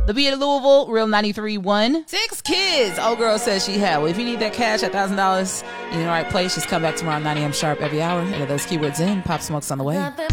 The Beat of Louisville, Real 93.1. 6 kids. Old girl says she had. Well, if you need that cash, $1,000, you're in the right place. Just come back tomorrow 9 a.m. sharp every hour. Enter those keywords in. Pop Smoke's on the way.